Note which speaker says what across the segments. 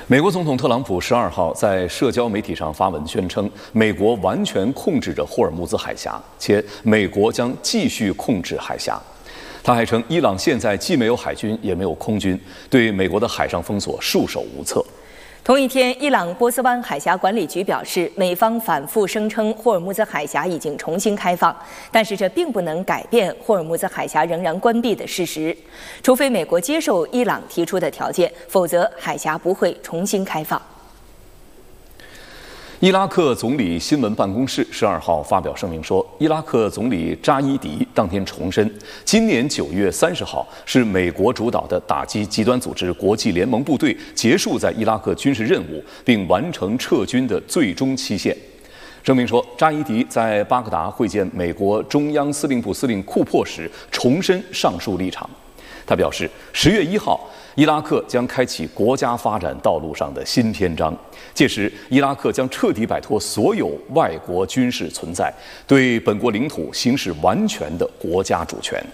Speaker 1: 美国总统特朗普12号在社交媒体上发文宣称，美国完全控制着霍尔木兹海峡，且美国将继续控制海峡。他还称，伊朗现在既没有海军，也没有空军，对美国的海上封锁束手无策。
Speaker 2: 同一天，伊朗波斯湾海峡管理局表示，美方反复声称霍尔木兹海峡已经重新开放，但是这并不能改变霍尔木兹海峡仍然关闭的事实。除非美国接受伊朗提出的条件，否则海峡不会重新开放。
Speaker 1: 伊拉克总理新闻办公室12号发表声明说，伊拉克总理扎伊迪当天重申，今年9月30号是美国主导的打击极端组织国际联盟部队结束在伊拉克军事任务并完成撤军的最终期限。声明说，扎伊迪在巴格达会见美国中央司令部司令库珀时重申上述立场。他表示，10月1号，伊拉克将开启国家发展道路上的新篇章。届时，伊拉克将彻底摆脱所有外国军事存在，对本国领土行使完全的国家主权。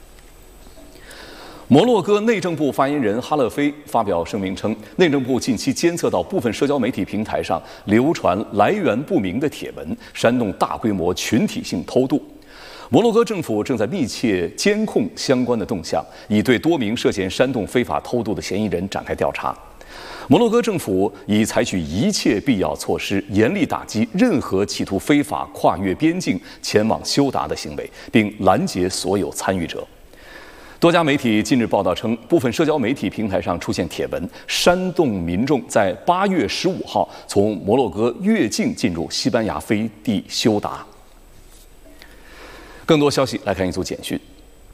Speaker 1: 摩洛哥内政部发言人哈勒菲发表声明称，内政部近期监测到部分社交媒体平台上流传来源不明的帖文，煽动大规模群体性偷渡。摩洛哥政府正在密切监控相关的动向，已对多名涉嫌煽动非法偷渡的嫌疑人展开调查。摩洛哥政府已采取一切必要措施，严厉打击任何企图非法跨越边境前往休达的行为，并拦截所有参与者。多家媒体近日报道称，部分社交媒体平台上出现帖文，煽动民众在8月15号从摩洛哥越境进入西班牙飞地休达。更多消息来看一组简讯。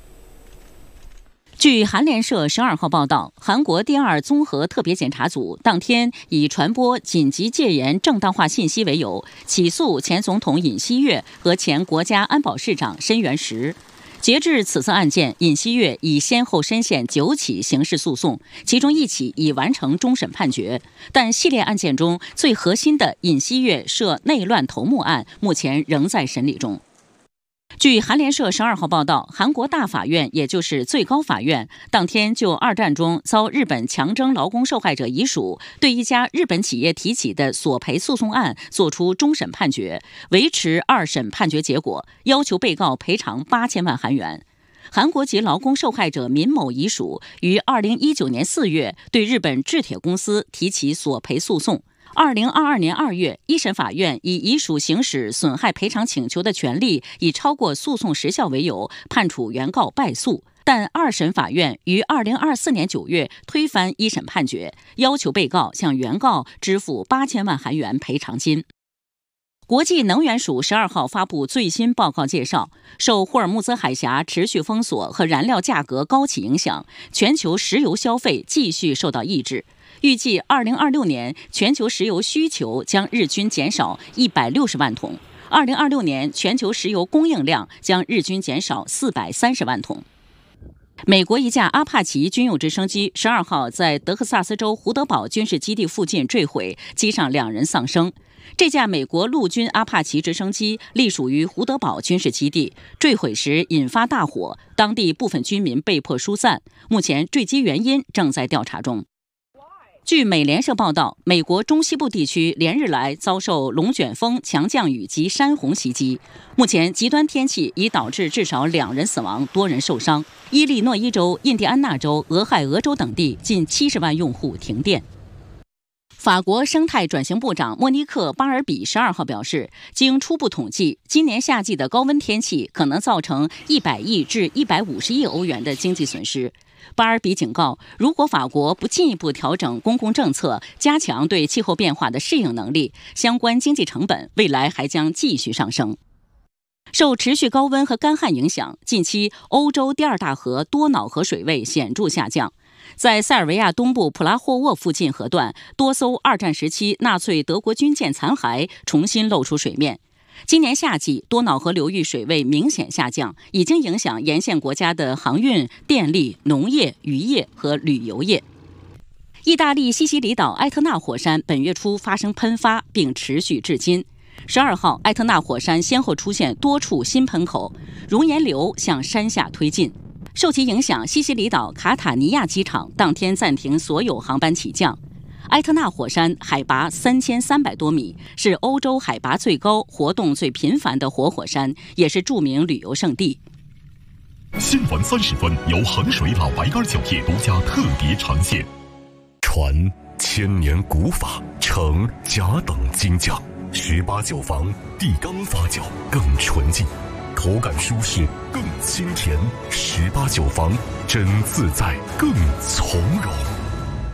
Speaker 3: 据韩联社12号报道，韩国第2综合特别检察组当天以传播紧急戒严正当化信息为由，起诉前总统尹锡悦和前国家安保市长申元实。截至此次案件，尹锡悦已先后深陷9起刑事诉讼，其中1起已完成终审判决。但系列案件中最核心的尹锡悦涉内乱头目案，目前仍在审理中。据韩联社12号报道，韩国大法院，也就是最高法院，当天就二战中遭日本强征劳工受害者遗属对一家日本企业提起的索赔诉讼案作出终审判决，维持2审判决结果，要求被告赔偿8000万韩元。韩国籍劳工受害者民某遗属于2019年4月对日本制铁公司提起索赔诉讼。2022年2月，一审法院以遗属行使损害赔偿请求的权利已超过诉讼时效为由，判处原告败诉。但二审法院于2024年9月推翻一审判决，要求被告向原告支付8000万韩元赔偿金。国际能源署12号发布最新报告介绍，受霍尔木兹海峡持续封锁和燃料价格高企影响，全球石油消费继续受到抑制。预计2026年全球石油需求将日均减少160万桶，2026年全球石油供应量将日均减少430万桶。美国一架阿帕奇军用直升机12号在德克萨斯州胡德堡军事基地附近坠毁，机上2人丧生。这架美国陆军阿帕奇直升机隶属于胡德堡军事基地，坠毁时引发大火，当地部分居民被迫疏散。目前坠机原因正在调查中。据美联社报道，美国中西部地区连日来遭受龙卷风、强降雨及山洪袭击。目前，极端天气已导致至少2人死亡，多人受伤。伊利诺伊州、印第安纳州、俄亥俄州等地近70万用户停电。法国生态转型部长莫尼克·巴尔比12号表示，经初步统计，今年夏季的高温天气可能造成100亿至150亿欧元的经济损失。巴尔比警告，如果法国不进一步调整公共政策，加强对气候变化的适应能力，相关经济成本未来还将继续上升。受持续高温和干旱影响，近期欧洲第2大河多瑙河水位显著下降。在塞尔维亚东部普拉霍沃附近河段，多艘二战时期纳粹德国军舰残骸重新露出水面。今年夏季，多瑙河流域水位明显下降，已经影响沿线国家的航运、电力、农业、渔业和旅游业。意大利西西里岛埃特纳火山本月初发生喷发，并持续至今。12号，埃特纳火山先后出现多处新喷口，熔岩流向山下推进。受其影响，西西里岛卡塔尼亚机场当天暂停所有航班起降。 埃特纳火山海拔3300多米，是欧洲海拔最高、活动最频繁的活火山，也是著名旅游胜地。
Speaker 4: 新闻30分由衡水老白干酒业独家特别呈现。传千年古法，成甲等精匠，18酒坊地缸发酵更纯净，口感舒适更清甜，18酒坊真自在更从容。